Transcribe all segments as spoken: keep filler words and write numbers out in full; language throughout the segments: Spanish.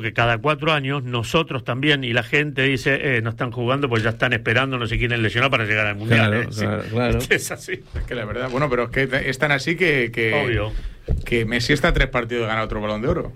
que cada cuatro años nosotros también y la gente dice, eh, no están jugando pues ya están esperando, no se quieren lesionar para llegar al Mundial. Claro, ¿eh? claro, Sí. claro. Es así. Es que la verdad, bueno, pero es que es tan así que, que, Obvio. que Messi está a tres partidos de ganar otro Balón de Oro.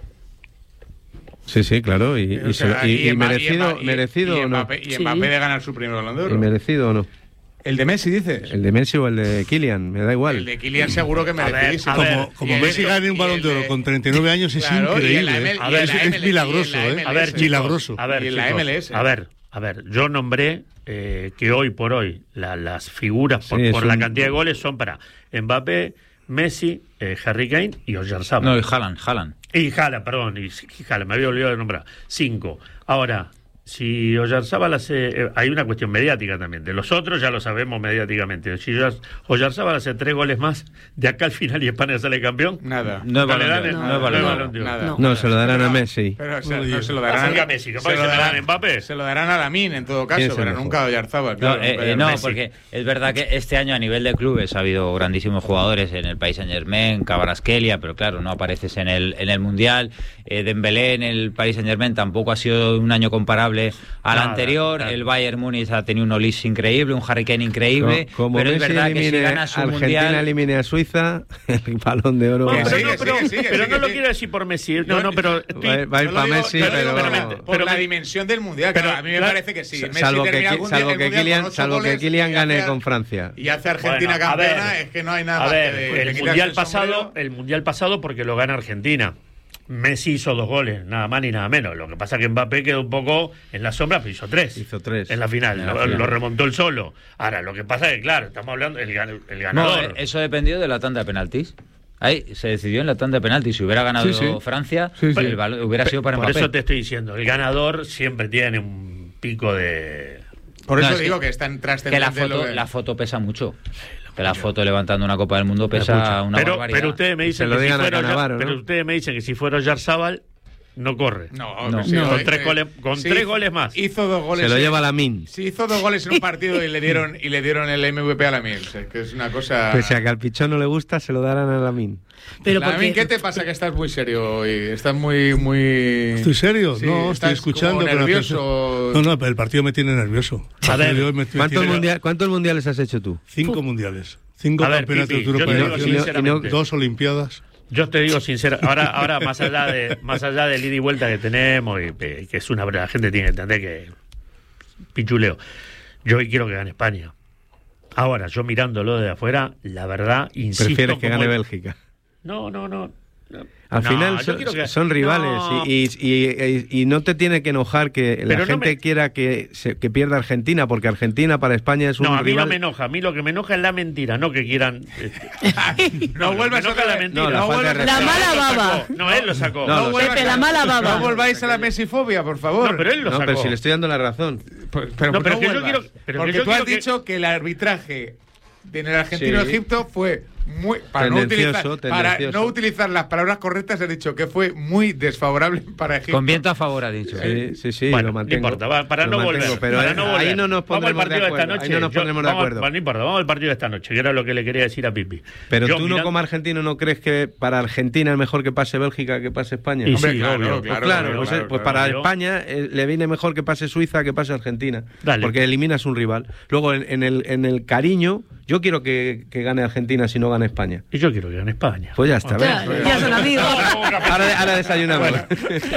Sí, sí, claro, y, O y, sea, se lo- y- y Mba- merecido, Mba- y- merecido y o no. Mbappé, y Sí. Mbappé de ganar su primer Balón de ¿Y Oro. merecido o no? El de Messi, dices. El de Messi o el de Kylian, me da igual. El de Kylian seguro que A ver, merecidísimo. a ver, Como, como Y el Messi de- gane un y Balón el de Oro de- con treinta y nueve años es Claro, y en la increíble. M L- ¿eh? A ver, es, y en es la milagroso, M L S, ¿eh? A ver, milagroso. A ver, Y en la chicos, M L S. a ver, a ver, yo nombré eh, que hoy por hoy la- las figuras por, Sí, es por la un- cantidad de goles son para Mbappé, Messi, eh, Harry Kane y Oyarzabal. No, y Haaland, Haaland. Y Jala, perdón, y, y Jala, me había olvidado de nombrar. Cinco. Ahora, si Oyarzabal hace... eh, hay una cuestión mediática también. De los otros ya lo sabemos mediáticamente. Si Oyar- Oyarzabal hace tres goles más de acá al final y España sale campeón... Nada. No es No le Balón dan de el- Oro, no, no es Balón de no, Oro. no, Nada. No. No, se lo darán a Messi. Pero se, Muy no, bien. se lo darán Acerca a Messi, capaz se que lo se lo darán- dan a Mbappé. Se lo darán a Lamine en todo ¿Quién caso, es el pero mejor? nunca a Oyarzabal. No, Claro, eh, nunca a eh, no, Messi. porque es verdad que este año a nivel de clubes ha habido grandísimos jugadores en el Paris Saint-Germain, Kvaratskhelia, pero claro, no apareces en el en el Mundial. Eh, Dembélé en el Paris Saint-Germain tampoco ha sido un año comparable al Nada, anterior. nada. El Bayern Múnich ha tenido un Olis increíble, un Harry Kane increíble, Co- Como pero Messi es verdad que si elimine gana su Argentina Mundial... elimine a Suiza, el Balón de Oro. Bueno, Que pero sigue, no, pero, sigue, sigue, pero sigue, no lo sigue. quiero decir por Messi. No, Yo- no, pero... estoy- Va, va a ir Yo lo para digo- Messi, yo lo digo pero... claramente, por pero la que- dimensión del Mundial. pero, Claro, a mí me claro, parece que sí. Messi Salvo que, termina Ki- algún salvo día- que algún día Kylian, con ocho salvo que goles Kylian y gane hace- con Francia. Y hace Argentina Bueno, a campeona, ver, es que no hay nada A más ver, que de- de el quitarse mundial el pasado, sombrero. el mundial pasado porque lo gana Argentina. Messi hizo dos goles, nada más ni nada menos. Lo que pasa es que Mbappé quedó un poco en la sombra, pero hizo tres. Hizo tres. En la final, En la lo, final. lo remontó él solo. Ahora, lo que pasa es que, claro, estamos hablando del gan- el No, ganador. eh, eso dependió de la tanda de penaltis. Ahí se decidió en la tanda de penaltis. Si hubiera ganado Sí, sí. Francia, Sí, sí. el balón hubiera sido para Por Mbappé. eso te estoy diciendo, el ganador siempre tiene un pico de... Por No, eso es digo que- que es tan Que la trascendente lo foto, que- la foto pesa mucho. Que la foto levantando una Copa del Mundo pesa una pero, barbaridad. pero ustedes me dicen Se lo que si digan a fuera Oyar- Cannavaro, ¿no? pero ustedes me dicen que si fuera Oyarzabal no corre. No, No. que sí, No. Con eh, tres eh, goles- con sí, tres hizo- goles más. Hizo dos goles. Se lo en- lleva Lamine. Sí, hizo dos goles en un partido y le dieron y le dieron el M V P a Lamine. O sea, que es una cosa. Pese a que al pichón no le gusta, se lo darán a Lamine. Pero Lamine, porque... ¿qué te pasa? Que estás muy serio hoy. Estás muy, muy. ¿Estoy serio? Sí, no, estás estoy escuchando. como pero nervioso. No, no, pero el partido me tiene nervioso. A ver, El partido me- me ¿Cuántos, tiene- mundial- ¿Cuántos mundiales has hecho tú? Cinco mundiales. Cinco A ver, campeonatos Pipi, de Europa yo te de digo Naciones, sinceramente. dos olimpiadas. Yo te digo sincero, ahora, ahora más allá de más allá del ida y vuelta que tenemos, y, y que es una la gente tiene que entender que pichuleo. Yo hoy quiero que gane España. Ahora, yo mirándolo de afuera, la verdad, insisto. Prefieres que como gane el- Bélgica. No, no, no. no. Al No, final yo son, quiero que- son rivales No. y, y, y- y no te tiene que enojar que Pero la no gente me- quiera que, se- que pierda Argentina, porque Argentina para España es un No, a mí rival. no me enoja. A mí lo que me enoja es la mentira, no que quieran. este, No me vuelvas enoja otra la vez. mentira. No, la No falta de vuelvas- La respeto. mala Él lo baba. sacó. No, él lo sacó. No, No lo vuelvas Pepe, a- la mala baba. No volváis a la mesifobia, por favor. No, pero él lo No, sacó. pero si le estoy dando la razón. Pues- pero No, no, pero que yo vuelvas. quiero- pero que Porque yo tú has quiero que- dicho que el arbitraje en el Argentino-Egipto fue muy para no, Tendencioso, utilizar, para tendencioso. no utilizar las palabras correctas, has dicho que fue muy desfavorable para Egipto. Con viento a favor, ha dicho. Sí, sí, sí, Bueno, lo mantengo. no importa, va, para Lo no mantengo, volver. Pero para eh, no volver. ahí no nos Vamos al pondremos de partido de esta acuerdo. noche. Ahí no nos Yo- pondremos de vamos- acuerdo. bueno, no importa, vamos al partido de esta noche, que era lo que le quería decir a Pipi. Pero Yo tú no mirando- como argentino no crees que para Argentina es mejor que pase Bélgica que pase España. Y Hombre, sí, claro, obvio. Pues claro, claro, claro, pues, claro, eh, pues claro. para Yo- España eh, le viene mejor que pase Suiza que pase Argentina. Dale. Porque eliminas un rival. Luego, en, en el, en el cariño, yo quiero que, que gane Argentina si no gana España. Y yo quiero que gane España. Pues ya está, Ya, ¿ves? ya son amigos. Ahora, ahora desayunamos. Bueno.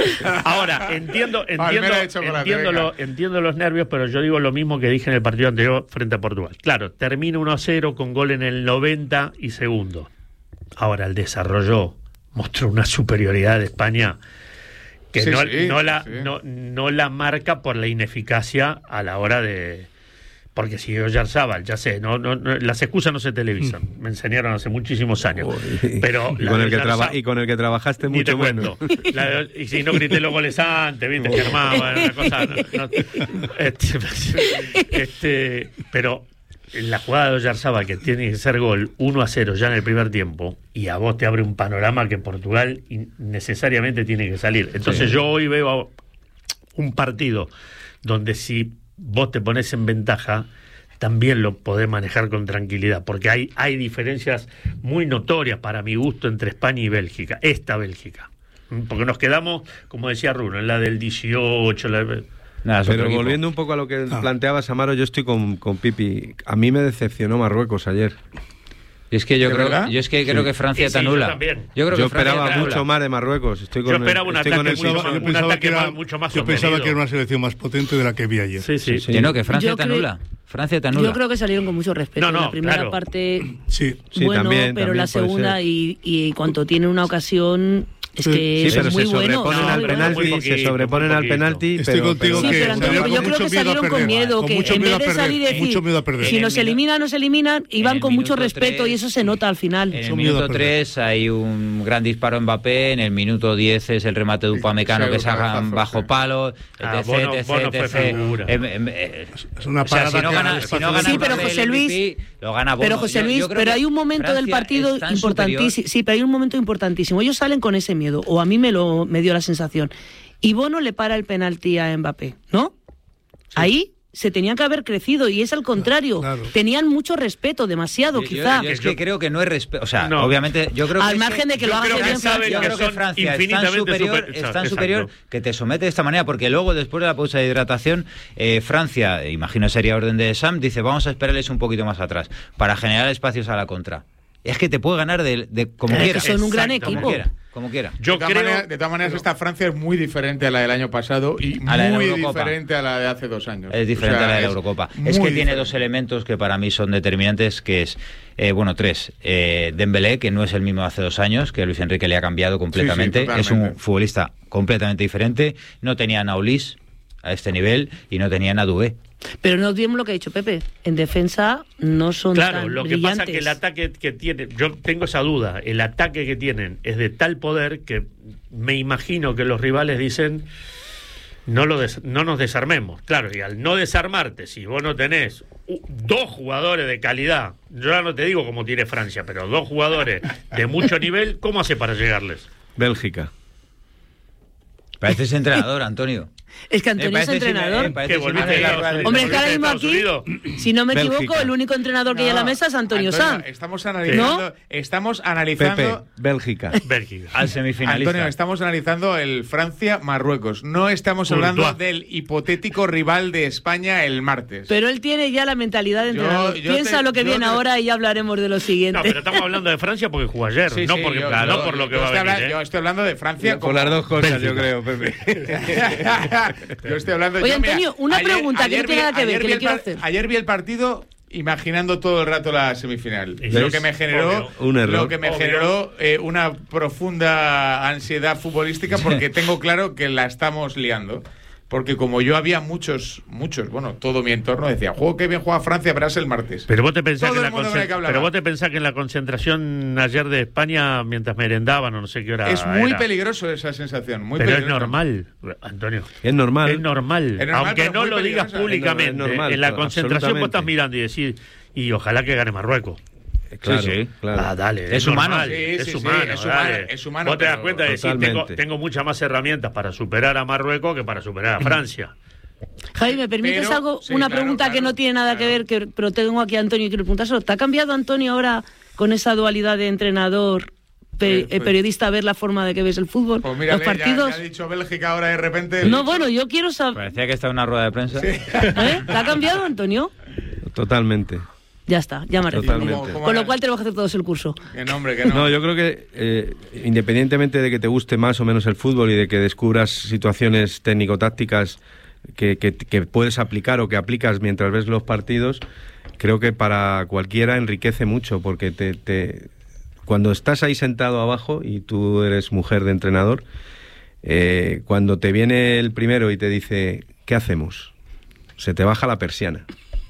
Ahora, entiendo, entiendo, Palmera de chocolate, entiendo, venga. lo- entiendo los nervios, pero yo digo lo mismo que dije en el partido anterior frente a Portugal. Claro, termina uno a cero con gol en el noventa y segundo. Ahora, el desarrollo mostró una superioridad de España que Sí, no, sí, no la, sí. no, no la marca por la ineficacia a la hora de... Porque si Oyarzabal, ya sé, no, no, no, las excusas no se televisan. Me enseñaron hace muchísimos años. Uy. Pero y, la con de el que Oyarzabal- traba- y con el que trabajaste ni te mucho menos. cuento. La de- y si no grité los goles antes, viste, Germán, bueno, una cosa. no- no- este, este, pero en la jugada de Oyarzabal, que tiene que ser gol uno a cero ya en el primer tiempo, y a vos te abre un panorama que Portugal in- necesariamente tiene que salir. Entonces, Sí. yo hoy veo un partido donde si vos te pones en ventaja, también lo podés manejar con tranquilidad, porque hay, hay diferencias muy notorias para mi gusto entre España y Bélgica, esta Bélgica. Porque nos quedamos, como decía Runo, en la del dieciocho. La... Nada, pero volviendo un poco a lo que ah. planteabas, Amaro, yo estoy con, con Pipi. A mí me decepcionó Marruecos ayer. Y es que yo creo, yo es que creo sí. que Francia sí, te anula. Sí, yo, yo, creo yo que Francia esperaba mucho más de Marruecos. Estoy con yo esperaba el, un estoy ataque, con mucho, más, un ataque que era, mucho más Yo pensaba que era una selección más potente de la que vi ayer. Sí, sí. sí. sí. no, que Francia yo te creo, anula. Francia te anula. Yo creo que salieron con mucho respeto. No, no, en la primera claro. parte, sí, sí bueno, también, pero también la segunda y, y cuando tiene una ocasión... Es que sí, es pero muy se bueno. sobreponen No, al penalti, poquito, se sobreponen al penalti. Estoy pero, contigo pero, sí, que pero Antonio, yo creo que salieron con miedo, que en vez de salir y decir, si nos eliminan, nos eliminan, iban con mucho respeto y eso se nota al final. En el minuto tres hay un gran disparo en Mbappé, en el minuto diez es el remate de Upamecano que sacan bajo palo, etc, Es una parada. Sí, pero José Luis, pero José Luis, pero hay un momento del partido importantísimo. Sí, pero hay un momento importantísimo. Ellos salen con ese miedo, o a mí me lo me dio la sensación. Y Bono le para el penalti a Mbappé, ¿no? Sí. Ahí se tenían que haber crecido y es al contrario. Claro. Tenían mucho respeto, demasiado, yo, quizá. Yo, yo es que creo que no es respeto. O sea, no. obviamente, yo creo que. Al margen de que lo haga bien Francia. Yo creo que Francia es tan superior, super, es tan superior que te somete de esta manera, porque luego, después de la pausa de hidratación, eh, Francia, imagino sería orden de Sam, dice: vamos a esperarles un poquito más atrás para generar espacios a la contra. Es que te puede ganar de, de como es quiera. Que son un gran Exacto, equipo. Como quiera. Como quiera. Yo de, todas creo, maneras, de todas maneras, esta Francia es muy diferente a la del año pasado y a muy diferente a la de hace dos años. Es diferente o sea, a la de la Eurocopa. Es que diferente. Tiene dos elementos que para mí son determinantes, que es, eh, bueno, tres. Eh, Dembélé, que no es el mismo de hace dos años, que Luis Enrique le ha cambiado completamente. Sí, sí, es un futbolista completamente diferente. No tenía a Naulis a este nivel y no tenía a Dubé. Pero no olvidemos lo que ha dicho Pepe. En defensa no son claro, tan lo que brillantes. pasa es que el ataque que tienen, yo tengo esa duda, el ataque que tienen es de tal poder que me imagino que los rivales dicen no lo des, no nos desarmemos. Claro, y al no desarmarte, si vos no tenés uh, dos jugadores de calidad, yo ya no te digo como tiene Francia, pero dos jugadores de mucho nivel, ¿cómo hace para llegarles? Bélgica. Pareces entrenador, Antonio. Es que Antonio es entrenador. ¿Qué volviste a Hombre, es que ahora mismo aquí, si no me Bélgica. equivoco, el único entrenador que no, hay en la mesa es Antonio, Antonio Sanz. Estamos analizando, ¿no? estamos analizando Pepe, Bélgica. Bélgica. Al semifinalista. Antonio, estamos analizando el Francia-Marruecos. No estamos hablando Courtois. Del hipotético rival de España el martes. Pero él tiene ya la mentalidad de entrenador. Yo, yo Piensa te, lo que viene te... ahora y ya hablaremos de lo siguiente. No, pero estamos hablando de Francia porque jugó ayer, sí, no, sí, porque, yo, claro, yo, no por lo que yo va a venir. Hablando, ¿eh? Yo estoy hablando de Francia. Por las dos cosas, Bélgica. Yo creo, Pepe. Yo estoy hablando de Oye, Antonio, una ayer, pregunta ayer que no tiene nada que ver, que le quiero hacer. Ayer vi el partido imaginando todo el rato la semifinal. Lo que me generó, un error. Lo que me Obvio. generó eh, una profunda ansiedad futbolística porque tengo claro que la estamos liando. Porque como yo había muchos, muchos, bueno, todo mi entorno decía, juego qué bien juega Francia, verás el martes. Pero vos te pensás, que, la concent... que pero vos te pensás que en la concentración ayer de España, mientras merendaban o no sé qué hora es muy era. peligroso esa sensación, muy pero peligroso. es normal, Antonio. Es normal. Es normal. Es normal Aunque no lo digas públicamente, es normal, en la concentración vos estás mirando y decís, y ojalá que gane Marruecos. Claro, sí, sí. claro. Ah, dale, es, es humano. Normal, sí, es, sí, humano sí, es humano, es humano. Vos te das cuenta de decir, tengo, tengo muchas más herramientas para superar a Marruecos que para superar a Francia. Javi, ¿me permites pero, algo? sí, una claro, pregunta claro, que no tiene nada claro. que ver, que, pero tengo aquí a Antonio y quiero preguntárselo. ¿Te ha cambiado, Antonio, ahora con esa dualidad de entrenador, pe- pues, periodista, a ver la forma de que ves el fútbol? Pues mírale, los partidos. Ya, ya ha dicho Bélgica ahora de repente. No, bueno, yo quiero saber. Parecía que está en una rueda de prensa. Sí. ¿Eh? ¿Te ha cambiado, Antonio? Totalmente. Ya está, ya me refiero. Totalmente. Con lo cual tenemos que hacer todos el curso. Que no, hombre, que no. No, yo creo que eh, independientemente de que te guste más o menos el fútbol y de que descubras situaciones técnico-tácticas que, que, que puedes aplicar o que aplicas mientras ves los partidos, creo que para cualquiera enriquece mucho, porque te, te cuando estás ahí sentado abajo y tú eres mujer de entrenador, eh, cuando te viene el primero y te dice, ¿qué hacemos? Se te baja la persiana.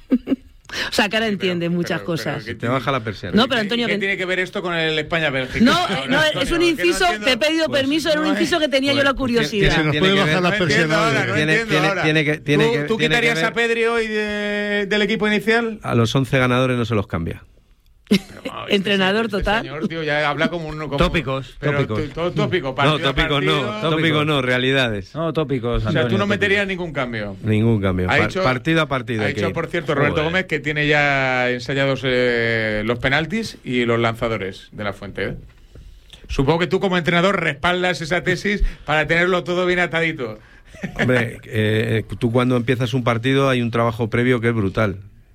O sea, que ahora entiende pero, muchas pero, cosas. Se te baja la persiana. No, pero Antonio, ¿Qué, que... ¿qué tiene que ver esto con el España-Bélgica? No, eh, no, es un inciso, no te he pedido pues, permiso, era un no, inciso que tenía pues, yo la curiosidad. Que se nos puede bajar la persiana. No Tiene, entiendo tiene, ahora. tiene que, tiene ¿Tú, que, ¿tú tiene quitarías que ver, a Pedri hoy de, del equipo inicial? a los once ganadores no se los cambia. No, este Entrenador este total. Señor, tío, ya habla como un... Como, Tópicos, pero tópicos. t- Todo tópico. No, partido a tópicos partido. no, tópicos no, realidades. No, tópicos. O sea, Antonio, tú no tópicos. meterías ningún cambio. Ningún cambio. Ha Pa- hecho- partido a partido. Ha hay que hecho, ir. por cierto, Roberto Joder. Gómez, que tiene ya ensayados eh, los penaltis y los lanzadores de la Fuente. ¿eh? Supongo que tú como entrenador respaldas esa tesis para tenerlo todo bien atadito. Hombre, eh, tú cuando empiezas un partido hay un trabajo previo que es brutal.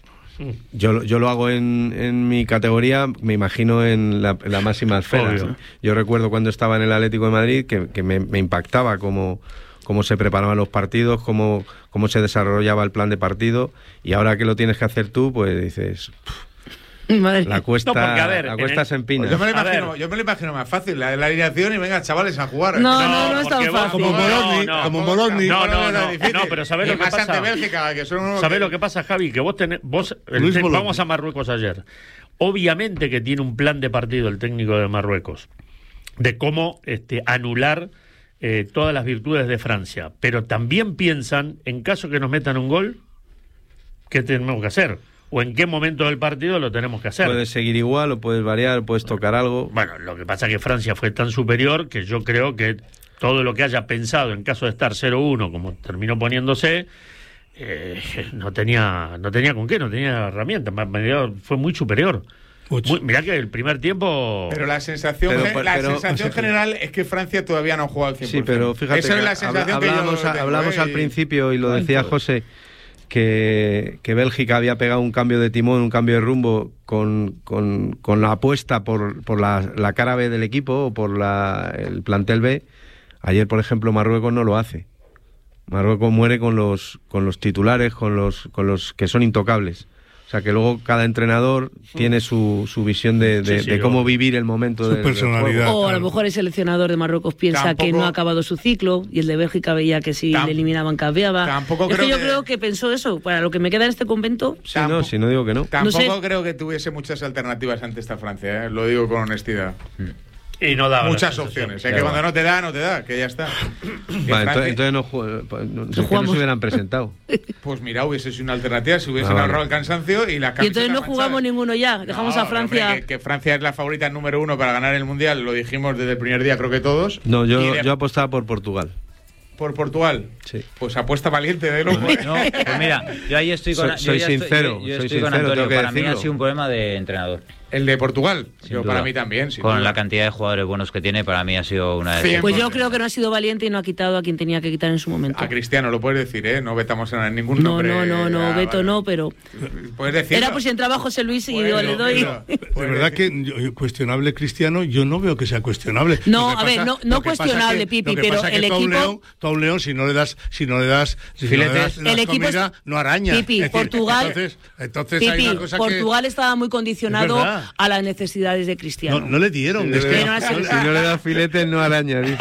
Yo, yo lo hago en, en mi categoría, me imagino en la, en la máxima esfera. Obvio. Yo recuerdo cuando estaba en el Atlético de Madrid que, que me, me impactaba cómo, cómo se preparaban los partidos, cómo, cómo se desarrollaba el plan de partido, y ahora que lo tienes que hacer tú, pues dices... Madre. La cuesta, no, porque, a ver, la cuesta el... se empina. Yo me, lo imagino, yo me lo imagino más fácil, la, la alineación y venga, chavales, a jugar. No, no, no, no es tan fácil. Como Moroni, no, no, como Moroni. No, no, no, no, no, pero ¿sabés lo que pasa? Ante Bélgica, que son ¿Sabés que... lo que pasa, Javi? Que vos tenés, vos, el, vamos a Marruecos ayer. Obviamente que tiene un plan de partido el técnico de Marruecos, de cómo este, anular eh, todas las virtudes de Francia, pero también piensan, en caso que nos metan un gol, ¿qué tenemos que hacer? ¿O en qué momento del partido lo tenemos que hacer? Puedes seguir igual, o puedes variar, puedes tocar algo. Bueno, lo que pasa es que Francia fue tan superior que yo creo que todo lo que haya pensado en caso de estar cero uno, como terminó poniéndose, eh, no tenía no tenía con qué, no tenía herramientas. Fue muy superior. Muy, mirá que el primer tiempo... Pero la sensación, pero, pero, la sensación pero, general es que Francia todavía no ha jugado al cien por ciento. Sí, pero fíjate, esa es la sensación que hablamos, yo tengo, hablamos eh, al principio, y lo decía José, que, que Bélgica había pegado un cambio de timón, un cambio de rumbo con, con, con la apuesta por, por la, la cara B del equipo, o por la, el plantel B. Ayer, por ejemplo, Marruecos no lo hace. Marruecos muere con los, con los titulares, con los, con los que son intocables. O sea, que luego cada entrenador tiene su, su visión de, de, sí, sí, de cómo o, vivir el momento su de, personalidad. O a lo mejor el seleccionador de Marruecos piensa tampoco, que no ha acabado su ciclo, y el de Bélgica veía que si tam, le eliminaban cambiaba. Tampoco es creo que yo que... creo que pensó eso. Para lo que me queda en este convento... Sí, tampoco, no, si no digo que no. Tampoco no sé. creo que tuviese muchas alternativas ante esta Francia, ¿eh? Lo digo con honestidad. Mm. Y no daba muchas opciones. Es ¿eh? que cuando no te da, no te da, que ya está. Vale, entonces, entonces no, no, no, no se hubieran presentado. Pues mira, hubiese sido una alternativa, se hubiesen ah, ahorrado el cansancio y la Y entonces no jugamos manchada. ninguno ya, dejamos no, a Francia. Hombre, que, que Francia es la favorita número uno para ganar el Mundial, lo dijimos desde el primer día, creo que todos. No, yo, de... yo apostaba por Portugal. ¿Por Portugal? Sí. Pues apuesta valiente de loco. No, pues mira, yo ahí estoy con, soy, soy yo sincero, estoy, yo, yo soy estoy sincero, con Antonio. Para decirlo. mí ha sido un problema de entrenador. ¿El de Portugal? Yo, para mí también. Con duda. la cantidad de jugadores buenos que tiene, para mí ha sido una de... Pues yo creo que no ha sido valiente y no ha quitado a quien tenía que quitar en su momento. A Cristiano, lo puedes decir, ¿eh? No vetamos en ningún nombre. No, no, no, no, ah, veto vale. no, pero... Puedes decirlo. Era por si entraba José Luis y bueno, yo le doy... Pero, de verdad que yo, cuestionable Cristiano, yo no veo que sea cuestionable. No, a pasa, ver, no, no cuestionable, que, Pipi, pero el equipo... Todo un león, todo un león, si no le das, si no le das, si no le das el equipo comida, es, no araña. Pipi, decir, Portugal, entonces, entonces Pipi, hay una cosa Portugal que... estaba muy condicionado a las necesidades de Cristiano. No, no le dieron. Si, es no, que, si no le das filetes, no araña, dice.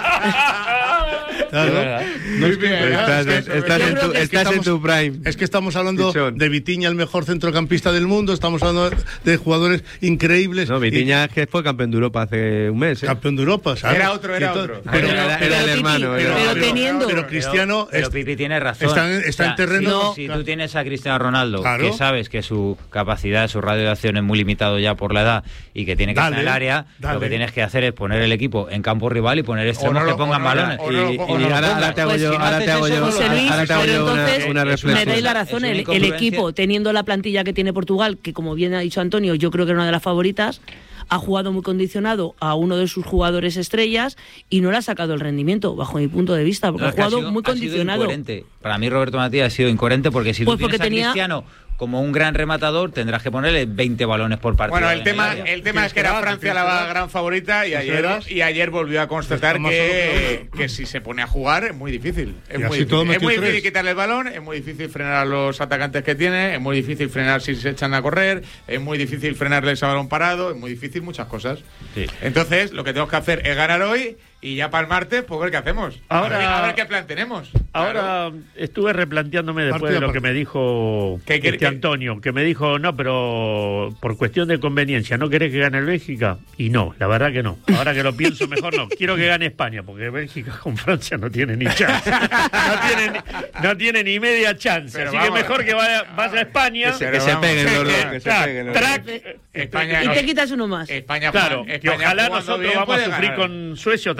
Claro. No es que, estás, es que, estás, en, tu, es estás estamos, en tu prime. Es que estamos hablando Pichón. de Vitinha, el mejor centrocampista del mundo. Estamos hablando de jugadores increíbles. No, Vitinha es que fue campeón de Europa hace un mes. ¿eh? Campeón de Europa, ¿sabes? Era otro, era entonces, otro. Pero, era, era, era el hermano. Pero, era. pero teniendo. Pero Cristiano. Pero, pero Pipi tiene razón. Está en, está o sea, en terreno. Si, no, si tú tienes a Cristiano Ronaldo, claro. que sabes que su capacidad, su radio de acción es muy limitado ya por la edad y que tiene que dale, estar en el área, dale. lo que tienes que hacer es poner el equipo en campo rival y poner extremos no que pongan no balones. No lo, y, y ahora, ahora te hago pues yo, si ahora te hago yo, José Luis, ahora te hago yo una, una reflexión. Me dais la razón, el, el equipo, teniendo la plantilla que tiene Portugal, que como bien ha dicho Antonio, yo creo que era una de las favoritas, ha jugado muy condicionado a uno de sus jugadores estrellas y no le ha sacado el rendimiento, bajo mi punto de vista, porque no, ha jugado sido, muy condicionado. Para mí Roberto Matías ha sido incoherente porque si pues tú tienes a tenía... Cristiano como un gran rematador, tendrás que ponerle veinte balones por partido. Bueno, el tema, el, el tema es que era Francia la gran favorita y ayer, y ayer volvió a constatar que, que si se pone a jugar es muy difícil. Es muy difícil, es muy difícil quitarle el balón, es muy difícil frenar a los atacantes que tiene, es muy difícil frenar si se echan a correr, es muy difícil frenarle ese balón parado, es muy difícil muchas cosas. Sí. Entonces, lo que tenemos que hacer es ganar hoy y ya para el martes, pues ver qué hacemos. Ahora, a ver, a ver qué plan tenemos. Ahora claro. Estuve replanteándome después parte de lo parte. que me dijo ¿Qué, qué, este qué? Antonio, que me dijo, no, pero por cuestión de conveniencia, ¿no querés que gane el Bélgica? Y no, la verdad que no. Ahora que lo pienso, mejor no. Quiero que gane España, porque Bélgica con Francia no tiene ni chance. No tiene ni, no tiene ni media chance. Pero así vamos, que mejor que vaya, vaya a España. Que se, que se peguen los dos. Que se peguen los dos. España, y te quitas uno más. España, claro, España, que ojalá nosotros bien, vamos a sufrir ganar. con Suecia otra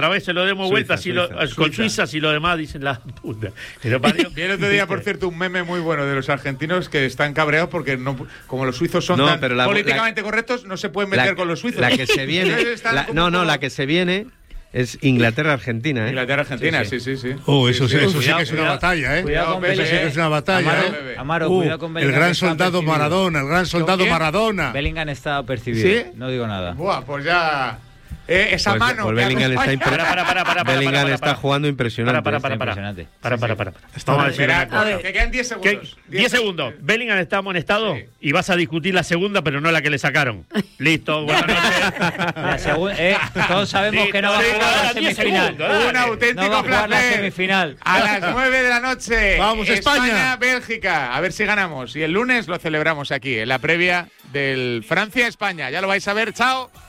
otra vez se lo demos Suiza, vuelta si lo, Suiza, con Suiza. Suiza, si lo demás dicen la puta. Pero Vi el otro día, por cierto, un meme muy bueno de los argentinos que están cabreados porque no, como los suizos son No, tan pero la- políticamente correctos, no se pueden meter La- con los suizos. La que se viene. Entonces están la- como no, no, todo- la que se viene es Inglaterra-Argentina, ¿eh? Inglaterra-Argentina, sí, sí, sí. Oh, eso, sí, Sí, sí. eso sí Cuidado, que es una cuidado. batalla, ¿eh? Cuidado con Eso sí Bellingham. que es una batalla, Amaro, ¿eh? Amaro, Uh, cuidado con el Bellingham. gran está soldado percibido. Maradona, el gran soldado quién? Maradona. Bellingham está percibido. ¿Sí? No digo nada. Buah, pues ya. Eh, esa Pues- mano. pues que Bellingham está acompaña- impre- Para, para, para, para, para, Bellingham para, para, está para. jugando impresionante. Para, para, para, para. impresionante. Para, para, para, para. Está Vamos a bien. decir Espera, una cosa. A ver. que quedan diez Que- segundos. diez segundos. Bellingham está amonestado Sí. y vas a discutir la segunda, pero no la que le sacaron. Listo, buenas noches. La segun- eh, todos sabemos Sí, que no va a sí, jugar la ahora diez semifinal. segundos, dale. Un auténtico No va a jugar la placer. semifinal. A las nueve de la noche. Vamos, España. Bélgica. A ver si ganamos. Y el lunes lo celebramos aquí, en la previa del Francia-España. Ya lo vais a ver. Chao.